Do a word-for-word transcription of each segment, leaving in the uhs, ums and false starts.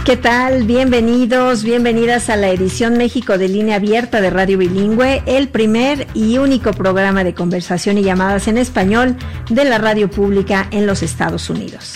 ¿Qué tal? Bienvenidos, bienvenidas a la edición México de Línea Abierta de Radio Bilingüe, el primer y único programa de conversación y llamadas en español de la radio pública en los Estados Unidos.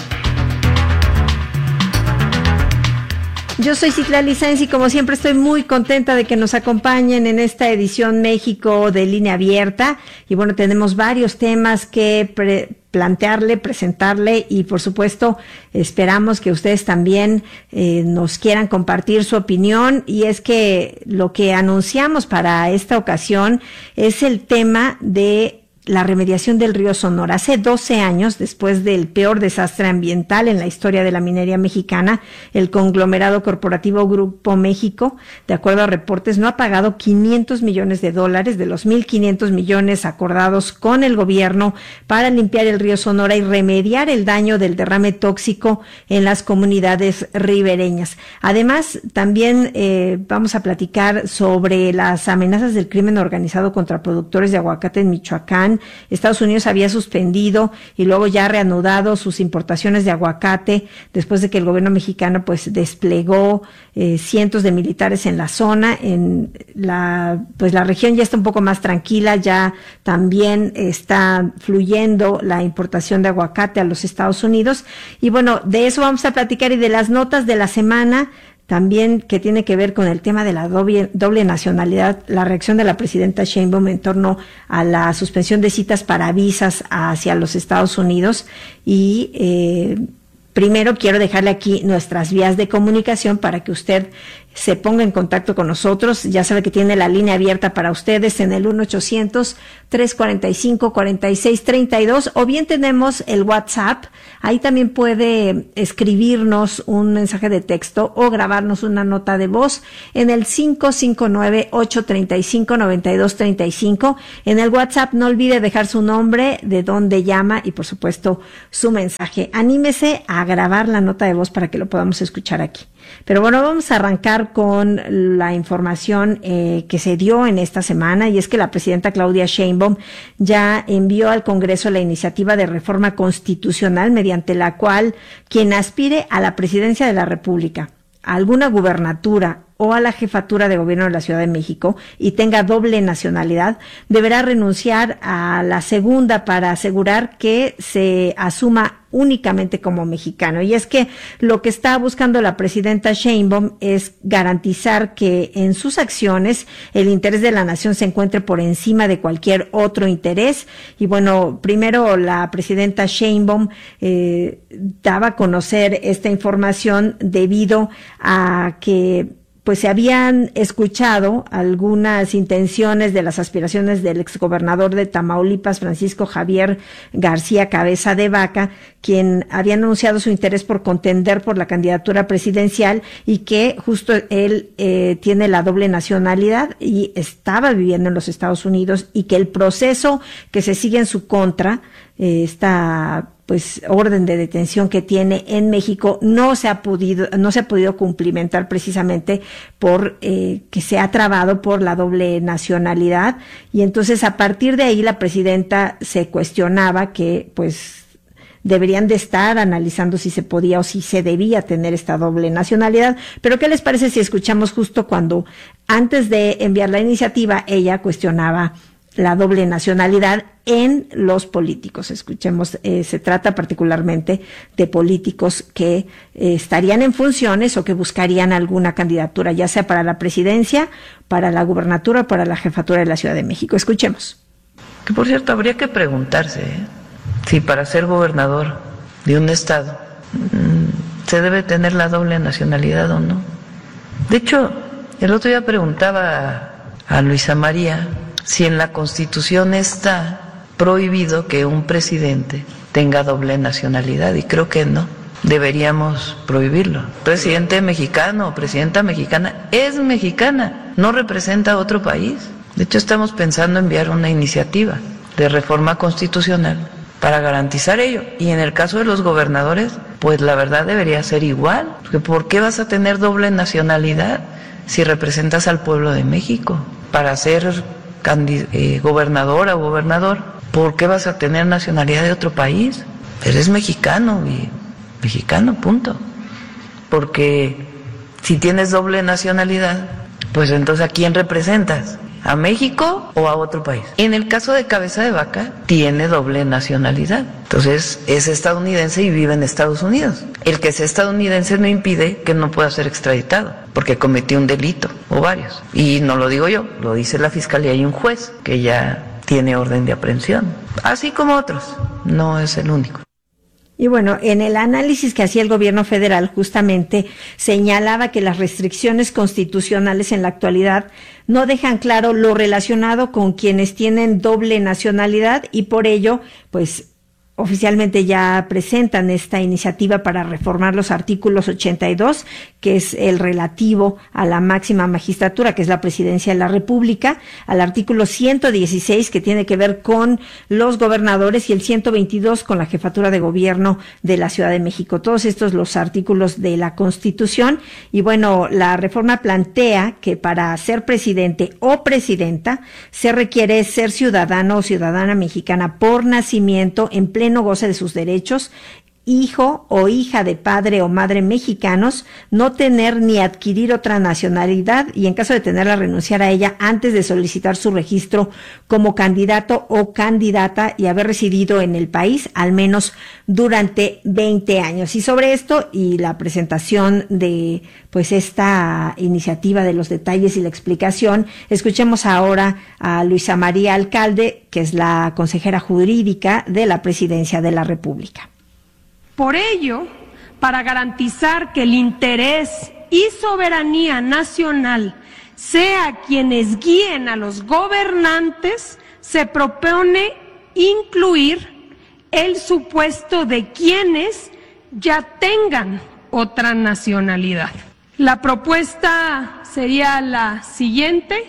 Yo soy Citlali Sáenz y como siempre estoy muy contenta de que nos acompañen en esta edición México de Línea Abierta. Y bueno, tenemos varios temas que pre- plantearle, presentarle y por supuesto esperamos que ustedes también eh, nos quieran compartir su opinión. Y es que lo que anunciamos para esta ocasión es el tema de la remediación del río Sonora. Hace doce años, después del peor desastre ambiental en la historia de la minería mexicana, el conglomerado corporativo Grupo México, de acuerdo a reportes, no ha pagado quinientos millones de dólares de los mil quinientos millones acordados con el gobierno para limpiar el río Sonora y remediar el daño del derrame tóxico en las comunidades ribereñas. Además, también eh, vamos a platicar sobre las amenazas del crimen organizado contra productores de aguacate en Michoacán. Estados Unidos había suspendido y luego ya reanudado sus importaciones de aguacate después de que el gobierno mexicano pues desplegó eh, cientos de militares en la zona. En la pues la región ya está un poco más tranquila, ya también está fluyendo la importación de aguacate a los Estados Unidos. Y bueno, de eso vamos a platicar y de las notas de la semana también, que tiene que ver con el tema de la doble, doble nacionalidad, la reacción de la presidenta Sheinbaum en torno a la suspensión de citas para visas hacia los Estados Unidos. Y eh, primero quiero dejarle aquí nuestras vías de comunicación para que usted se ponga en contacto con nosotros. Ya sabe que tiene la línea abierta para ustedes en el uno ochocientos, tres cuarenta y cinco, cuarenta y seis treinta y dos, o bien tenemos el WhatsApp. Ahí también puede escribirnos un mensaje de texto o grabarnos una nota de voz en el cinco cinco nueve, ocho tres cinco, nueve dos tres cinco. En el WhatsApp no olvide dejar su nombre, de dónde llama y por supuesto su mensaje. Anímese a grabar la nota de voz para que lo podamos escuchar aquí. Pero bueno, vamos a arrancar con la información eh, que se dio en esta semana, y es que la presidenta Claudia Sheinbaum ya envió al Congreso la iniciativa de reforma constitucional mediante la cual quien aspire a la presidencia de la República, a alguna gubernatura o a la jefatura de gobierno de la Ciudad de México y tenga doble nacionalidad, deberá renunciar a la segunda para asegurar que se asuma únicamente como mexicano. Y es que lo que está buscando la presidenta Sheinbaum es garantizar que en sus acciones el interés de la nación se encuentre por encima de cualquier otro interés. Y bueno, primero la presidenta Sheinbaum eh, daba a conocer esta información debido a que pues se habían escuchado algunas intenciones de las aspiraciones del exgobernador de Tamaulipas, Francisco Javier García Cabeza de Vaca, quien había anunciado su interés por contender por la candidatura presidencial y que justo él eh, tiene la doble nacionalidad y estaba viviendo en los Estados Unidos, y que el proceso que se sigue en su contra, eh, esta pues orden de detención que tiene en México, no se ha podido no se ha podido cumplimentar precisamente por eh, que se ha trabado por la doble nacionalidad. Y entonces a partir de ahí la presidenta se cuestionaba que pues deberían de estar analizando si se podía o si se debía tener esta doble nacionalidad. Pero ¿qué les parece si escuchamos justo cuando antes de enviar la iniciativa ella cuestionaba la doble nacionalidad en los políticos? Escuchemos, eh, se trata particularmente de políticos que eh, estarían en funciones o que buscarían alguna candidatura, ya sea para la presidencia, para la gubernatura o para la jefatura de la Ciudad de México. Escuchemos. Que por cierto, habría que preguntarse ¿eh? si para ser gobernador de un estado mmm, se debe tener la doble nacionalidad o no. De hecho, el otro día preguntaba a Luisa María si en la Constitución está prohibido que un presidente tenga doble nacionalidad, y creo que no, deberíamos prohibirlo. Presidente mexicano o presidenta mexicana es mexicana, no representa a otro país. De hecho, estamos pensando enviar una iniciativa de reforma constitucional para garantizar ello. Y en el caso de los gobernadores, pues la verdad debería ser igual. Porque ¿por qué vas a tener doble nacionalidad si representas al pueblo de México? Para ser eh, gobernadora o gobernador, ¿por qué vas a tener nacionalidad de otro país? Eres mexicano y mexicano, punto. porque si tienes doble nacionalidad, pues entonces ¿a quién representas? ¿A México o a otro país? En el caso de Cabeza de Vaca, tiene doble nacionalidad. Entonces, es estadounidense y vive en Estados Unidos. El que sea estadounidense no impide que no pueda ser extraditado, porque cometió un delito, o varios. Y no lo digo yo, lo dice la Fiscalía y un juez, que ya tiene orden de aprehensión. Así como otros, no es el único. Y bueno, en el análisis que hacía el gobierno federal justamente señalaba que las restricciones constitucionales en la actualidad no dejan claro lo relacionado con quienes tienen doble nacionalidad y por ello, pues, oficialmente ya presentan esta iniciativa para reformar los artículos ochenta y dos, que es el relativo a la máxima magistratura, que es la Presidencia de la República, al artículo ciento dieciséis, que tiene que ver con los gobernadores, y el ciento veintidós con la jefatura de gobierno de la Ciudad de México. Todos estos los artículos de la Constitución. Y bueno, la reforma plantea que para ser presidente o presidenta se requiere ser ciudadano o ciudadana mexicana por nacimiento, en pleno goce de sus derechos, hijo o hija de padre o madre mexicanos, no tener ni adquirir otra nacionalidad y en caso de tenerla renunciar a ella antes de solicitar su registro como candidato o candidata y haber residido en el país al menos durante veinte años. Y sobre esto y la presentación de pues esta iniciativa, de los detalles y la explicación, escuchemos ahora a Luisa María Alcalde, que es la consejera jurídica de la Presidencia de la República. Por ello, para garantizar que el interés y soberanía nacional sea quienes guíen a los gobernantes, se propone incluir el supuesto de quienes ya tengan otra nacionalidad. La propuesta sería la siguiente.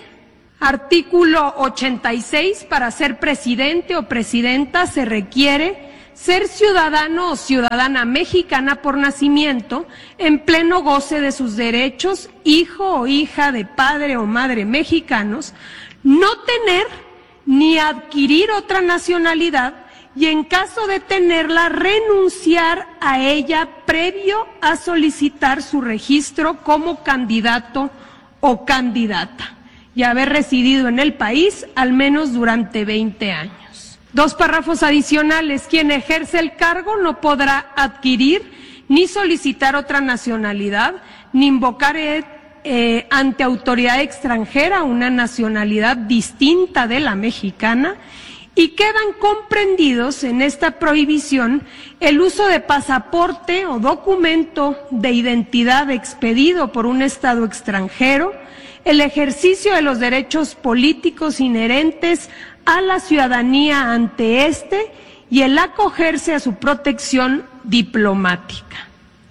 Artículo ochenta y seis. Para ser presidente o presidenta se requiere ser ciudadano o ciudadana mexicana por nacimiento, en pleno goce de sus derechos, hijo o hija de padre o madre mexicanos, no tener ni adquirir otra nacionalidad y en caso de tenerla renunciar a ella previo a solicitar su registro como candidato o candidata y haber residido en el país al menos durante veinte años. Dos párrafos adicionales. Quien ejerce el cargo no podrá adquirir ni solicitar otra nacionalidad, ni invocar eh, eh, ante autoridad extranjera una nacionalidad distinta de la mexicana, y quedan comprendidos en esta prohibición el uso de pasaporte o documento de identidad expedido por un Estado extranjero, el ejercicio de los derechos políticos inherentes a la ciudadanía ante éste y el acogerse a su protección diplomática.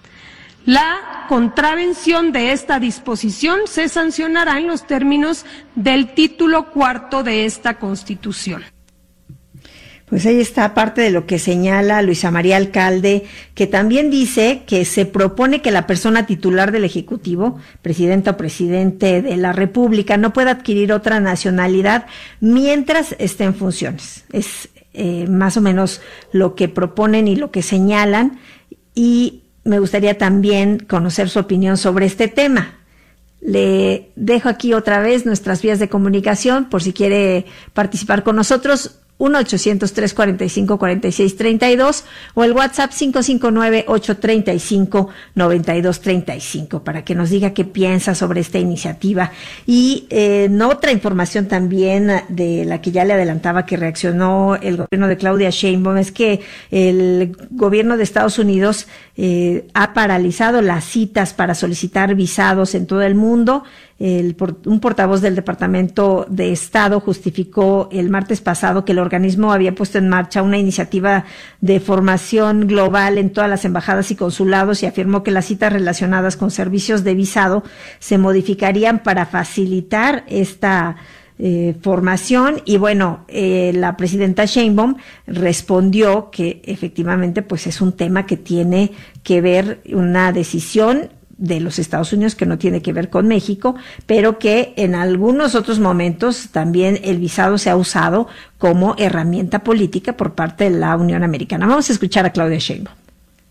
La contravención de esta disposición se sancionará en los términos del título cuarto de esta Constitución. Pues ahí está parte de lo que señala Luisa María Alcalde, que también dice que se propone que la persona titular del Ejecutivo, presidenta o presidente de la República, no pueda adquirir otra nacionalidad mientras esté en funciones. Es eh, más o menos lo que proponen y lo que señalan, y me gustaría también conocer su opinión sobre este tema. Le dejo aquí otra vez nuestras vías de comunicación por si quiere participar con nosotros. uno ochocientos, trescientos cuarenta y cinco, cuarenta y seis treinta y dos o el WhatsApp cinco cinco nueve, ocho tres cinco, nueve dos tres cinco para que nos diga qué piensa sobre esta iniciativa. Y eh, en otra información también de la que ya le adelantaba que reaccionó el gobierno de Claudia Sheinbaum es que el gobierno de Estados Unidos eh, ha paralizado las citas para solicitar visados en todo el mundo. El, un portavoz del Departamento de Estado justificó el martes pasado que el organismo había puesto en marcha una iniciativa de formación global en todas las embajadas y consulados y afirmó que las citas relacionadas con servicios de visado se modificarían para facilitar esta eh, formación. Y bueno, eh, la presidenta Sheinbaum respondió que efectivamente pues es un tema que tiene que ver una decisión de los Estados Unidos que no tiene que ver con México, pero que en algunos otros momentos también el visado se ha usado como herramienta política por parte de la Unión Americana. Vamos a escuchar a Claudia Sheinbaum.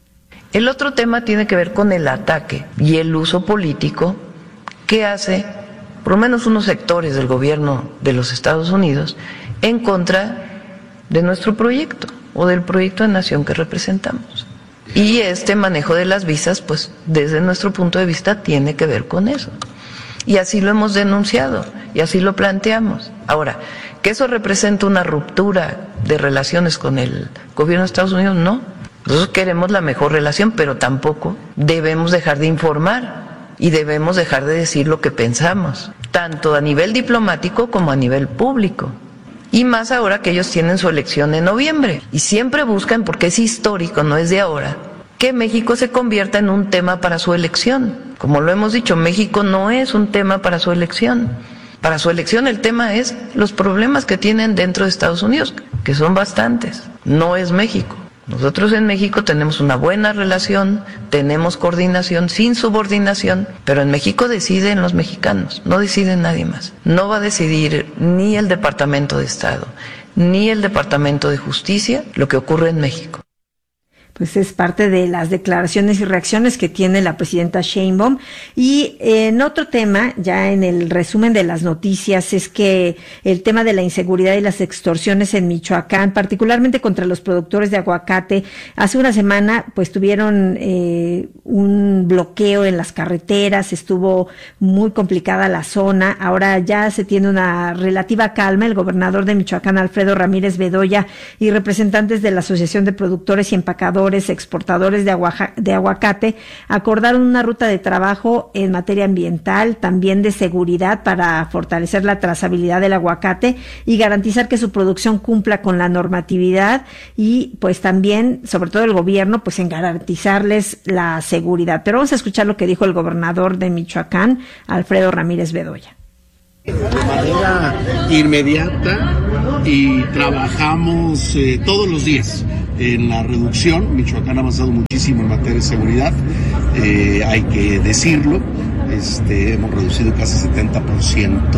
El otro tema tiene que ver con el ataque y el uso político que hace, por lo menos unos sectores del gobierno de los Estados Unidos, en contra de nuestro proyecto o del proyecto de nación que representamos. Y este manejo de las visas, pues desde nuestro punto de vista, tiene que ver con eso. Y así lo hemos denunciado y así lo planteamos. Ahora, ¿que eso representa una ruptura de relaciones con el gobierno de Estados Unidos? No. Nosotros queremos la mejor relación, pero tampoco debemos dejar de informar y debemos dejar de decir lo que pensamos, tanto a nivel diplomático como a nivel público. Y más ahora que ellos tienen su elección en noviembre. Y siempre buscan, porque es histórico, no es de ahora, que México se convierta en un tema para su elección. Como lo hemos dicho, México no es un tema para su elección. Para su elección el tema es los problemas que tienen dentro de Estados Unidos, que son bastantes. No es México. Nosotros en México tenemos una buena relación, tenemos coordinación sin subordinación, pero en México deciden los mexicanos, no decide nadie más. No va a decidir ni el Departamento de Estado, ni el Departamento de Justicia lo que ocurre en México. Pues es parte de las declaraciones y reacciones que tiene la presidenta Sheinbaum. Y en otro tema, ya en el resumen de las noticias, es que el tema de la inseguridad y las extorsiones en Michoacán, particularmente contra los productores de aguacate, hace una semana pues tuvieron eh, un bloqueo en las carreteras, estuvo muy complicada la zona, ahora ya se tiene una relativa calma. El gobernador de Michoacán, Alfredo Ramírez Bedoya, y representantes de la Asociación de Productores y Empacadores exportadores de, aguaja, de aguacate acordaron una ruta de trabajo en materia ambiental, también de seguridad, para fortalecer la trazabilidad del aguacate y garantizar que su producción cumpla con la normatividad, y pues también, sobre todo el gobierno, pues en garantizarles la seguridad. Pero vamos a escuchar lo que dijo el gobernador de Michoacán, Alfredo Ramírez Bedoya. De manera inmediata y trabajamos eh, todos los días en la reducción. Michoacán ha avanzado muchísimo en materia de seguridad, eh, hay que decirlo. Este, hemos reducido casi setenta por ciento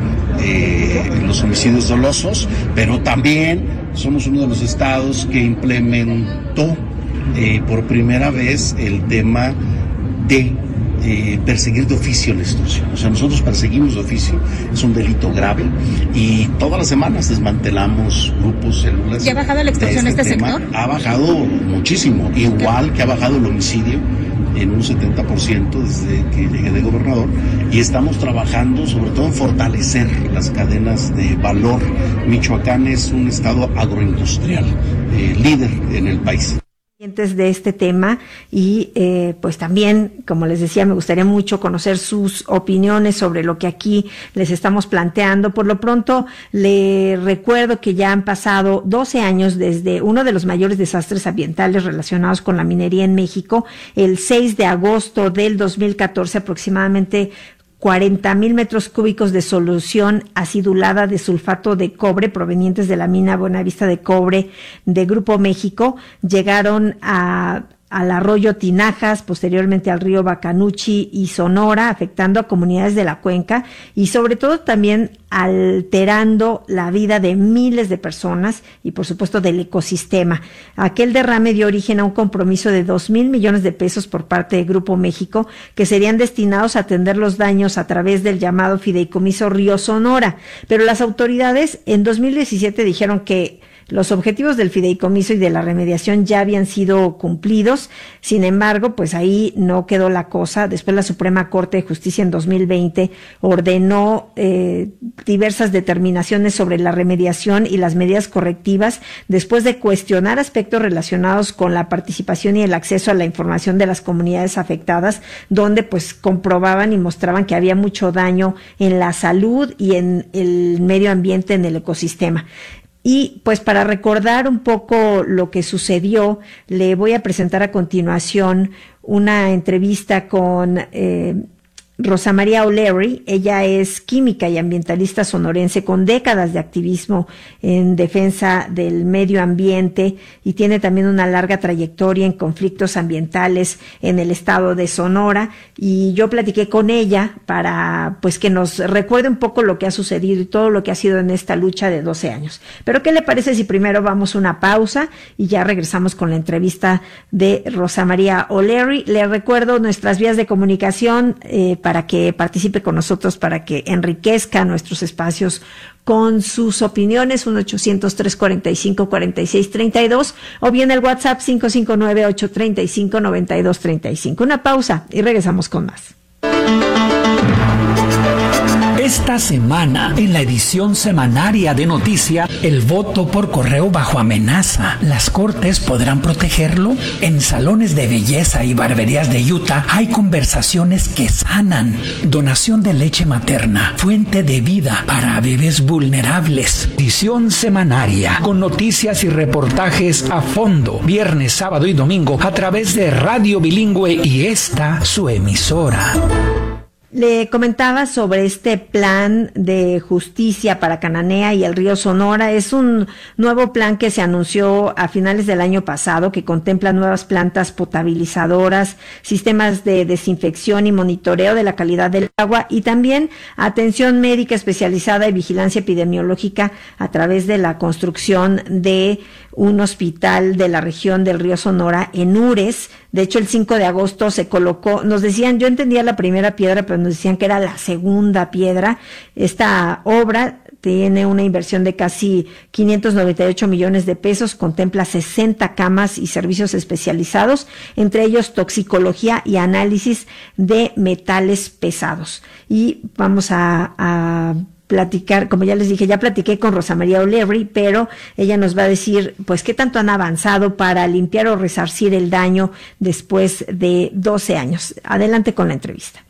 eh, en los homicidios dolosos, pero también somos uno de los estados que implementó eh, por primera vez el tema de Eh, perseguir de oficio la extorsión. O sea, nosotros perseguimos de oficio, es un delito grave, y todas las semanas desmantelamos grupos, células. ¿Ya ha bajado la extorsión en este, este sector? Ha bajado muchísimo, igual que ha bajado el homicidio en un setenta por ciento desde que llegué de gobernador, y estamos trabajando sobre todo en fortalecer las cadenas de valor. Michoacán es un estado agroindustrial, eh, líder en el país. De este tema, y eh, pues también, como les decía, me gustaría mucho conocer sus opiniones sobre lo que aquí les estamos planteando. Por lo pronto, le recuerdo que ya han pasado doce años desde uno de los mayores desastres ambientales relacionados con la minería en México. El seis de agosto del dos mil catorce, aproximadamente cuarenta mil metros cúbicos de solución acidulada de sulfato de cobre provenientes de la mina Buenavista de Cobre de Grupo México llegaron a al arroyo Tinajas, posteriormente al río Bacanuchi y Sonora, afectando a comunidades de la cuenca y sobre todo también alterando la vida de miles de personas y por supuesto del ecosistema. Aquel derrame dio origen a un compromiso de dos mil millones de pesos por parte de Grupo México, que serían destinados a atender los daños a través del llamado Fideicomiso Río Sonora. Pero las autoridades en dos mil diecisiete dijeron que los objetivos del fideicomiso y de la remediación ya habían sido cumplidos. Sin embargo, pues ahí no quedó la cosa. Después la Suprema Corte de Justicia en dos mil veinte ordenó eh, diversas determinaciones sobre la remediación y las medidas correctivas, después de cuestionar aspectos relacionados con la participación y el acceso a la información de las comunidades afectadas, donde pues comprobaban y mostraban que había mucho daño en la salud y en el medio ambiente, en el ecosistema. Y pues para recordar un poco lo que sucedió, le voy a presentar a continuación una entrevista con eh, Rosa María O'Leary. Ella es química y ambientalista sonorense con décadas de activismo en defensa del medio ambiente y tiene también una larga trayectoria en conflictos ambientales en el estado de Sonora. Y yo platiqué con ella para pues que nos recuerde un poco lo que ha sucedido y todo lo que ha sido en esta lucha de doce años. Pero ¿qué le parece si primero vamos a una pausa y ya regresamos con la entrevista de Rosa María O'Leary? Le recuerdo nuestras vías de comunicación eh, para que participe con nosotros, para que enriquezca nuestros espacios con sus opiniones, uno ochocientos, trescientos cuarenta y cinco, cuarenta y seis treinta y dos, o bien el WhatsApp cinco cinco nueve, ocho tres cinco, nueve dos tres cinco. Una pausa y regresamos con más. Esta semana, en la edición semanaria de Noticia, el voto por correo bajo amenaza. ¿Las cortes podrán protegerlo? En salones de belleza y barberías de Utah hay conversaciones que sanan. Donación de leche materna, fuente de vida para bebés vulnerables. Edición semanaria, con noticias y reportajes a fondo, viernes, sábado y domingo, a través de Radio Bilingüe y esta, su emisora. Le comentaba sobre este plan de justicia para Cananea y el río Sonora. Es un nuevo plan que se anunció a finales del año pasado, que contempla nuevas plantas potabilizadoras, sistemas de desinfección y monitoreo de la calidad del agua y también atención médica especializada y vigilancia epidemiológica a través de la construcción de un hospital de la región del río Sonora en Ures. De hecho, el cinco de agosto se colocó, nos decían, yo entendía la primera piedra, pero nos decían que era la segunda piedra. Esta obra tiene una inversión de casi quinientos noventa y ocho millones de pesos, contempla sesenta camas y servicios especializados, entre ellos toxicología y análisis de metales pesados. Y vamos a, a platicar, como ya les dije, ya platiqué con Rosa María O'Leary, pero ella nos va a decir, pues, qué tanto han avanzado para limpiar o resarcir el daño después de doce años. Adelante con la entrevista.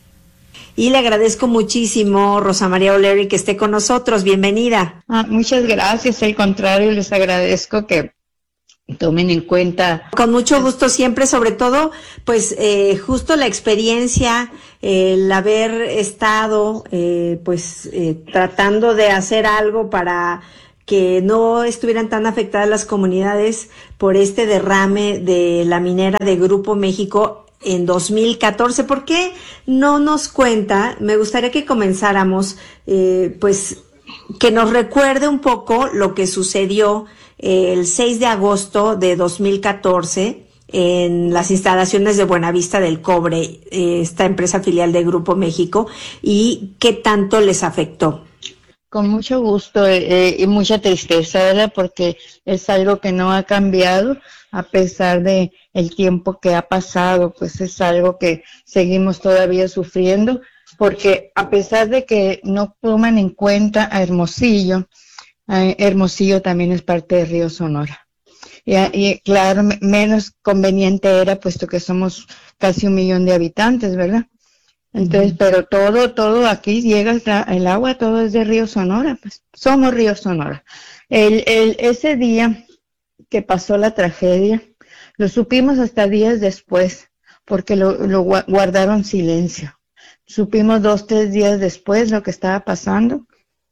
Y le agradezco muchísimo, Rosa María O'Leary, que esté con nosotros. Bienvenida. Ah, muchas gracias. Al contrario, les agradezco que tomen en cuenta. Con mucho gusto siempre, sobre todo, pues, eh, justo la experiencia, eh, el haber estado, eh, pues, eh, tratando de hacer algo para que no estuvieran tan afectadas las comunidades por este derrame de la minera de Grupo México en dos mil catorce. ¿Por qué no nos cuenta? Me gustaría que comenzáramos, eh, pues, que nos recuerde un poco lo que sucedió eh, el seis de agosto de dos mil catorce en las instalaciones de Buenavista del Cobre, eh, esta empresa filial de Grupo México, y qué tanto les afectó. Con mucho gusto eh, y mucha tristeza, ¿verdad? Porque es algo que no ha cambiado a pesar de el tiempo que ha pasado, pues es algo que seguimos todavía sufriendo, porque a pesar de que no toman en cuenta a Hermosillo, eh, Hermosillo también es parte del río Sonora. Y, y claro, menos conveniente era, puesto que somos casi un millón de habitantes, ¿verdad? Entonces, pero todo, todo aquí llega el, el agua, todo es de río Sonora, pues somos río Sonora. El, el, ese día que pasó la tragedia, lo supimos hasta días después, porque lo, lo guardaron silencio. Supimos dos, tres días después lo que estaba pasando,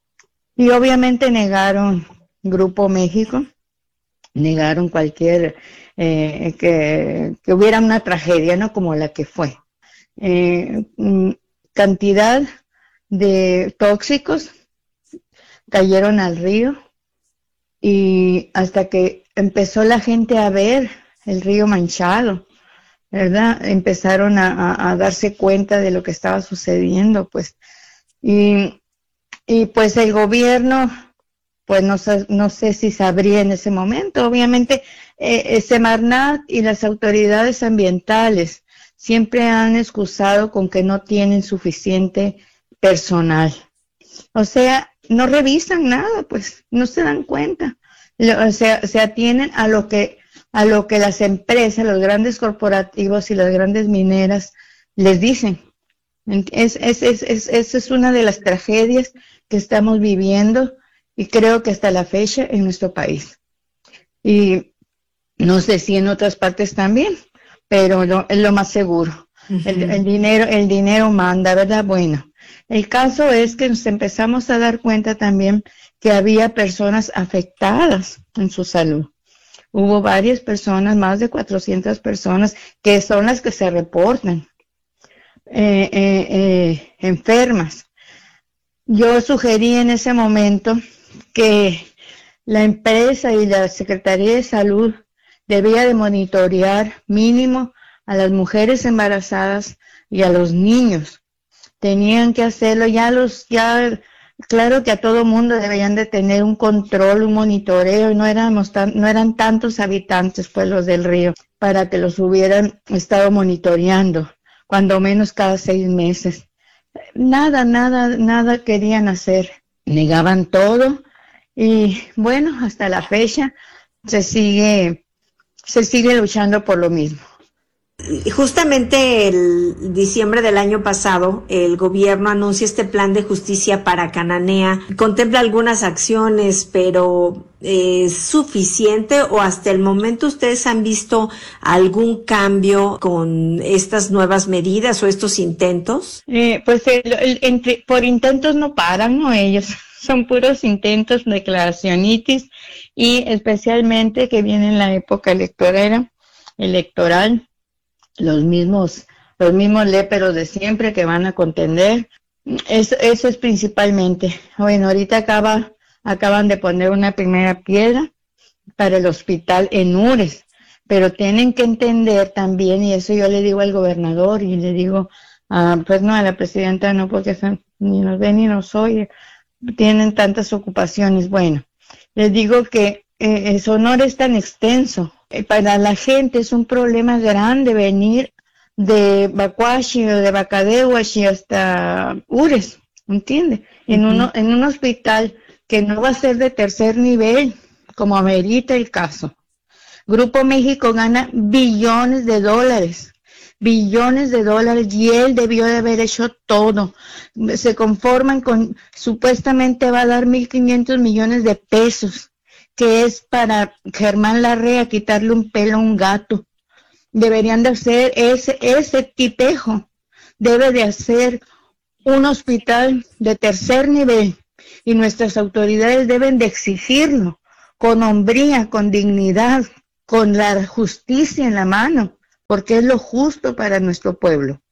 y obviamente negaron Grupo México, negaron cualquier, eh, que, que hubiera una tragedia, ¿no? Como la que fue. Eh, cantidad de tóxicos cayeron al río, y hasta que empezó la gente a ver el río manchado, ¿verdad? Empezaron a, a, a darse cuenta de lo que estaba sucediendo, pues, y, y pues el gobierno, pues no, no sé si sabría en ese momento. Obviamente eh, Semarnat y las autoridades ambientales siempre han excusado con que no tienen suficiente personal. O sea, no revisan nada, pues, no se dan cuenta. O sea, se atienen a lo que, a lo que las empresas, los grandes corporativos y las grandes mineras les dicen. Es, es, es, es, esa es una de las tragedias que estamos viviendo, y creo que hasta la fecha en nuestro país. Y no sé si en otras partes también, pero lo, es lo más seguro. Uh-huh. el, el dinero, el dinero manda, ¿verdad? Bueno, el caso es que nos empezamos a dar cuenta también que había personas afectadas en su salud. Hubo varias personas, más de cuatrocientas personas, que son las que se reportan eh, eh, eh, enfermas. Yo sugerí en ese momento que la empresa y la Secretaría de Salud debía de monitorear mínimo a las mujeres embarazadas y a los niños. Tenían que hacerlo, ya los, ya, claro que a todo mundo deberían de tener un control, un monitoreo, y no éramos tan, no eran tantos habitantes, pues, los del río, para que los hubieran estado monitoreando, cuando menos cada seis meses. Nada, nada, nada querían hacer. Negaban todo, y bueno, hasta la fecha se sigue, se sigue luchando por lo mismo. Justamente el diciembre del año pasado, el gobierno anuncia este plan de justicia para Cananea. Contempla algunas acciones, pero ¿es suficiente o hasta el momento ustedes han visto algún cambio con estas nuevas medidas o estos intentos? Eh, pues el, el, entre, por intentos no paran, ¿no? Ellos son puros intentos, declaracionitis, y especialmente que viene en la época electoral, electoral. Los mismos, los mismos léperos de siempre que van a contender. Eso, eso es principalmente. Bueno, ahorita acaba, acaban de poner una primera piedra para el hospital en Ures, pero tienen que entender también, y eso yo le digo al gobernador y le digo, uh, pues no, a la presidenta no, porque son, ni nos ven ni nos oye, tienen tantas ocupaciones. Bueno, les digo que eh, Sonora es tan extenso. Para la gente es un problema grande venir de Bacuachi o de Bacadehuachi hasta Ures, ¿entiende? Uh-huh. En, uno, en un hospital que no va a ser de tercer nivel, como amerita el caso. Grupo México gana billones de dólares, billones de dólares, y él debió de haber hecho todo. Se conforman con, supuestamente va a dar mil quinientos millones de pesos, que es para Germán Larrea quitarle un pelo a un gato. Deberían de hacer ese, ese tipejo, debe de hacer un hospital de tercer nivel, y nuestras autoridades deben de exigirlo, con hombría, con dignidad, con la justicia en la mano, porque es lo justo para nuestro pueblo.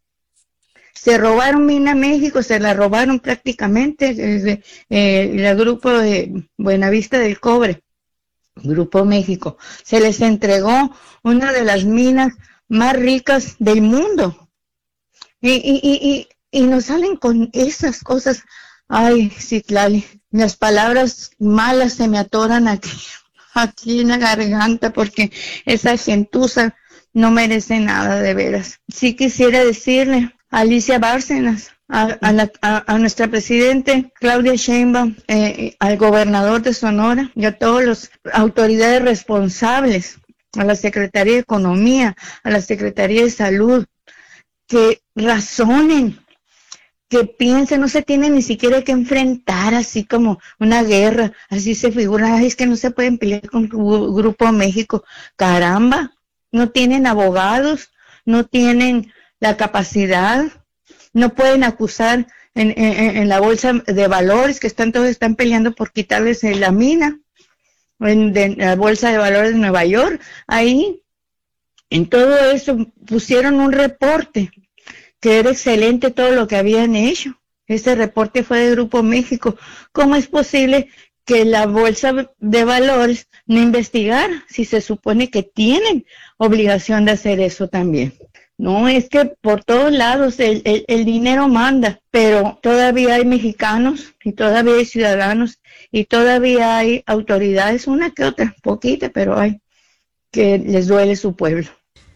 Se robaron Mina México, se la robaron prácticamente, desde eh, el grupo de Buenavista del Cobre. Grupo México, se les entregó una de las minas más ricas del mundo, y, y, y, y, y nos salen con esas cosas. Ay, Citlali, las palabras malas se me atoran aquí, aquí en la garganta, porque esa gentuza no merece nada, de veras. Sí quisiera decirle a Alicia Bárcenas, A, a, la, a, a nuestra presidente Claudia Sheinbaum, eh, al gobernador de Sonora y a todas las autoridades responsables, a la Secretaría de Economía, a la Secretaría de Salud, que razonen, que piensen, no se tiene ni siquiera que enfrentar así como una guerra, así se figura. Ay, es que no se pueden pelear con Grupo México. Caramba, no tienen abogados, no tienen la capacidad. No pueden acusar en, en, en la bolsa de valores, que están todos están peleando por quitarles la mina, en, de, la bolsa de valores de Nueva York. Ahí, en todo eso, pusieron un reporte, que era excelente todo lo que habían hecho. Ese reporte fue de Grupo México. ¿Cómo es posible que la bolsa de valores no investigara, si se supone que tienen obligación de hacer eso también? No, es que por todos lados el, el, el dinero manda, pero todavía hay mexicanos y todavía hay ciudadanos y todavía hay autoridades, una que otra, poquita, pero hay, que les duele su pueblo.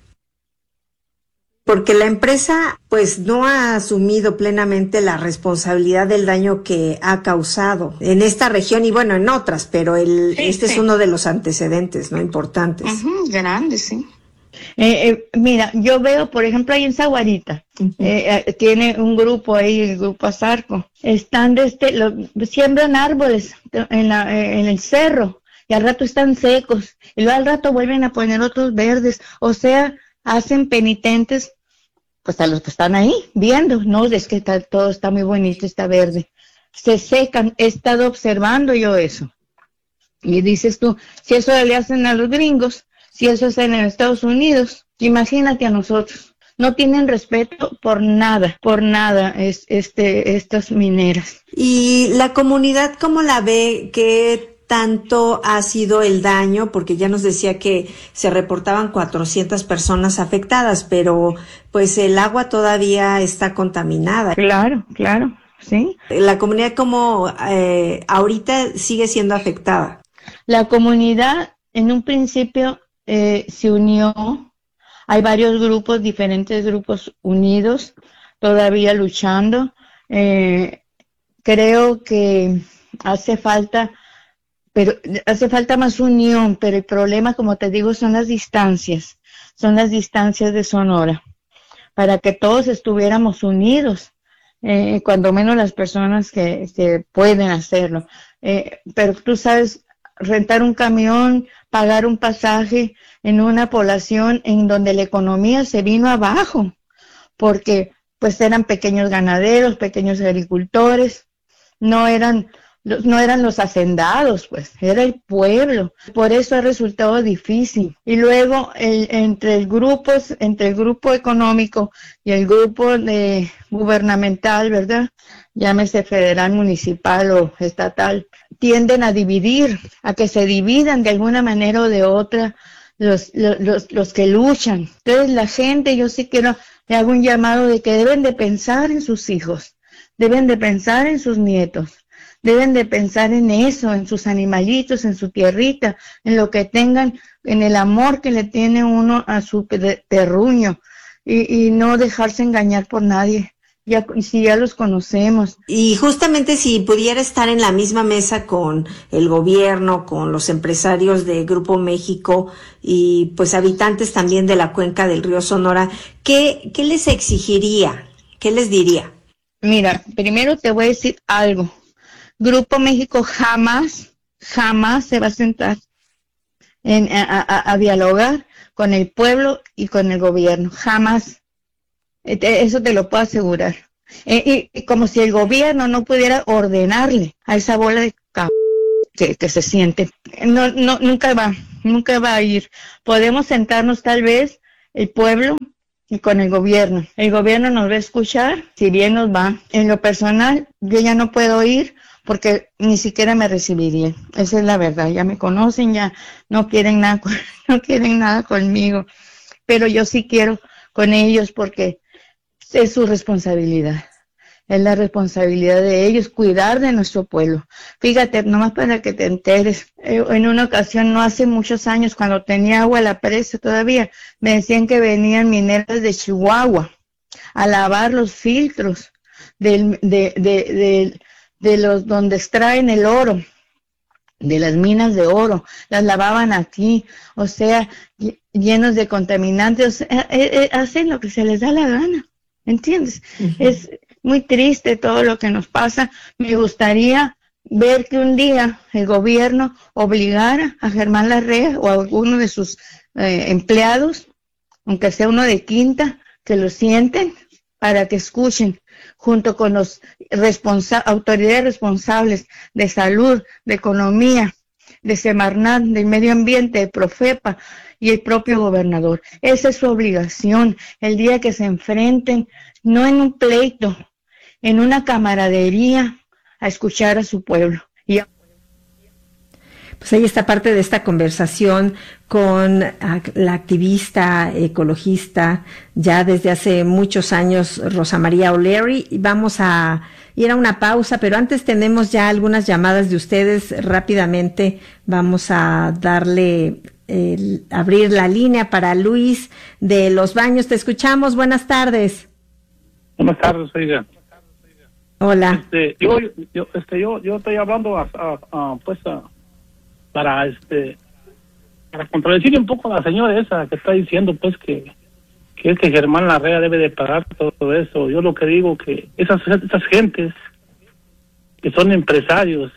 Porque la empresa pues no ha asumido plenamente la responsabilidad del daño que ha causado en esta región y bueno, en otras, pero el, sí, este sí. es uno de los antecedentes, ¿no? Importantes. Uh-huh, grandes, sí. Eh, eh, mira, yo veo, por ejemplo, ahí en Zaguarita, uh-huh. eh, eh, tiene un grupo ahí, el grupo Azarco, están de este, lo, siembran árboles en, la, eh, en el cerro, y al rato están secos, y luego al rato vuelven a poner otros verdes, o sea, hacen penitentes pues a los que están ahí viendo, no, es que está, todo está muy bonito, está verde. Se secan, he estado observando yo eso. Y dices tú, si eso le hacen a los gringos, si eso es en Estados Unidos, imagínate a nosotros. No tienen respeto por nada, por nada es, este, estas mineras. ¿Y la comunidad cómo la ve? ¿Qué tanto ha sido el daño? Porque ya nos decía que se reportaban cuatrocientas personas afectadas, pero pues el agua todavía está contaminada. Claro, claro, sí. La comunidad como eh, ahorita sigue siendo afectada. La comunidad en un principio eh, se unió. Hay varios grupos, diferentes grupos unidos, todavía luchando. Eh, creo que hace falta, pero hace falta más unión, pero el problema, como te digo, son las distancias, son las distancias de Sonora, para que todos estuviéramos unidos, eh, cuando menos las personas que, que pueden hacerlo. Eh, pero tú sabes, rentar un camión, pagar un pasaje en una población en donde la economía se vino abajo, porque pues eran pequeños ganaderos, pequeños agricultores, no eran, no eran los hacendados, pues, era el pueblo. Por eso ha resultado difícil. Y luego el, entre el grupo, entre el grupo económico y el grupo de gubernamental, ¿verdad? Llámese federal, municipal o estatal, tienden a dividir, a que se dividan de alguna manera o de otra los, los, los que luchan. Entonces la gente, yo sí quiero, le hago un llamado de que deben de pensar en sus hijos, deben de pensar en sus nietos, deben de pensar en eso, en sus animalitos, en su tierrita, en lo que tengan, en el amor que le tiene uno a su terruño, y, y no dejarse engañar por nadie. Ya, si ya los conocemos. Y justamente si pudiera estar en la misma mesa con el gobierno, con los empresarios de Grupo México y pues habitantes también de la cuenca del río Sonora, ¿qué, qué les exigiría? ¿Qué les diría? Mira, primero te voy a decir algo. Grupo México jamás, jamás se va a sentar en, a, a, a dialogar con el pueblo y con el gobierno. Jamás. Eso te lo puedo asegurar. Eh, y, y como si el gobierno no pudiera ordenarle a esa bola de c... que, que se siente. No, no, nunca va, nunca va a ir. Podemos sentarnos tal vez el pueblo y con el gobierno. El gobierno nos va a escuchar, si bien nos va. En lo personal, yo ya no puedo ir porque ni siquiera me recibirían. Esa es la verdad. Ya me conocen, ya no quieren nada, no quieren nada conmigo. Pero yo sí quiero con ellos porque es su responsabilidad, es la responsabilidad de ellos cuidar de nuestro pueblo. Fíjate, nomás para que te enteres, eh, en una ocasión, no hace muchos años, cuando tenía agua a la presa todavía, me decían que venían mineras de Chihuahua a lavar los filtros del, de, de, de, de los donde extraen el oro, de las minas de oro, las lavaban aquí, o sea, llenos de contaminantes, o sea, eh, eh, hacen lo que se les da la gana. ¿Entiendes? Uh-huh. Es muy triste todo lo que nos pasa. Me gustaría ver que un día el gobierno obligara a Germán Larrea o a alguno de sus eh, empleados, aunque sea uno de quinta, que lo sienten para que escuchen junto con los responsa- autoridades responsables de salud, de economía, de Semarnat, del medio ambiente, de Profepa y el propio gobernador. Esa es su obligación, el día que se enfrenten, no en un pleito, en una camaradería, a escuchar a su pueblo. Y a... Pues ahí está parte de esta conversación con la activista ecologista ya desde hace muchos años, Rosa María O'Leary. Vamos a ir a una pausa, pero antes tenemos ya algunas llamadas de ustedes. Rápidamente vamos a darle, eh, abrir la línea para Luis de Los Baños. Te escuchamos, buenas tardes. Buenas tardes, oiga. Hola. Este, yo, yo, este, yo, yo estoy hablando a, a, a, pues a, para este para contradecir un poco a la señora esa que está diciendo pues que que es que Germán Larrea debe de pagar todo eso. Yo lo que digo que esas esas gentes que son empresarios,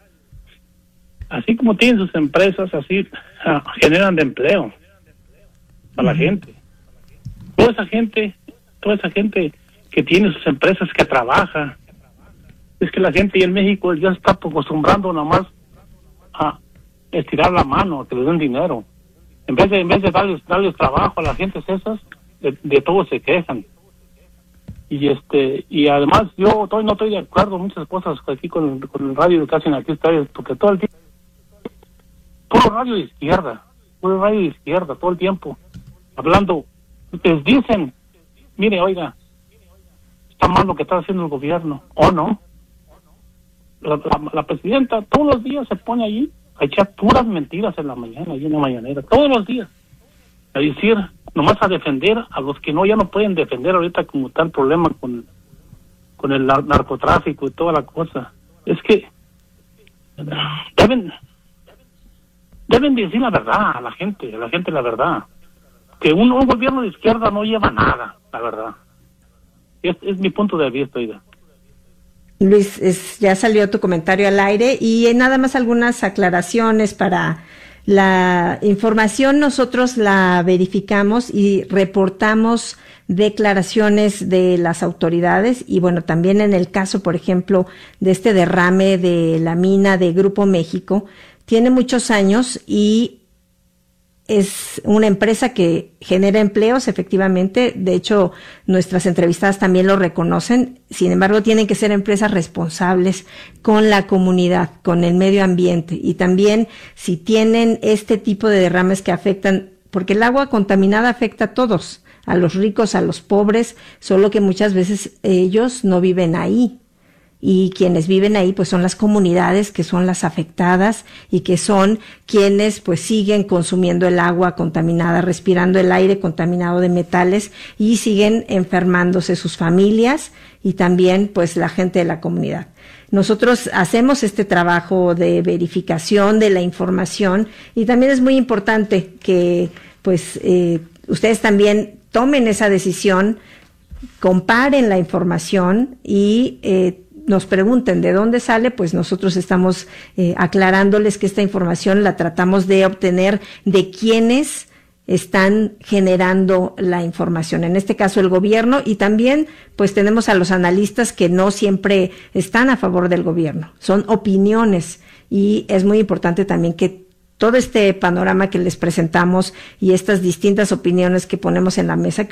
así como tienen sus empresas, así ah, generan de empleo a la gente. Toda esa gente, toda esa gente que tiene sus empresas, que trabaja. Es que la gente en México ya está acostumbrando nomás a estirar la mano, a que les den dinero. En vez de en vez de darles, darles trabajo a las gentes esas, de, de todo se quejan. Y este y además yo estoy, no estoy de acuerdo en muchas cosas aquí con, con el radio que hacen aquí ustedes, porque todo el tiempo, puro radio de izquierda, puro radio de izquierda, todo el tiempo, hablando, les dicen, mire, oiga, está mal lo que está haciendo el gobierno, o no. La, la, la presidenta todos los días se pone allí a echar puras mentiras en la mañana, allí en la mañanera, todos los días, a decir, nomás a defender a los que no, ya no pueden defender ahorita como tal problema con, con el narcotráfico y toda la cosa. Es que deben, deben decir la verdad a la gente, a la gente la verdad, que un, un gobierno de izquierda no lleva nada, la verdad. Es, es mi punto de vista, oiga. Luis, es, ya salió tu comentario al aire y nada más algunas aclaraciones para la información. Nosotros la verificamos y reportamos declaraciones de las autoridades y bueno, también en el caso, por ejemplo, de este derrame de la mina de Grupo México, tiene muchos años y es una empresa que genera empleos, efectivamente. De hecho, nuestras entrevistadas también lo reconocen. Sin embargo, tienen que ser empresas responsables con la comunidad, con el medio ambiente. Y también, si tienen este tipo de derrames que afectan, porque el agua contaminada afecta a todos, a los ricos, a los pobres, solo que muchas veces ellos no viven ahí. Y quienes viven ahí pues son las comunidades que son las afectadas y que son quienes pues siguen consumiendo el agua contaminada, respirando el aire contaminado de metales y siguen enfermándose sus familias y también pues la gente de la comunidad. Nosotros hacemos este trabajo de verificación de la información y también es muy importante que pues eh, ustedes también tomen esa decisión, comparen la información y eh, nos pregunten de dónde sale, pues nosotros estamos eh, aclarándoles que esta información la tratamos de obtener de quienes están generando la información, en este caso el gobierno, y también pues tenemos a los analistas que no siempre están a favor del gobierno, son opiniones y es muy importante también que todo este panorama que les presentamos y estas distintas opiniones que ponemos en la mesa,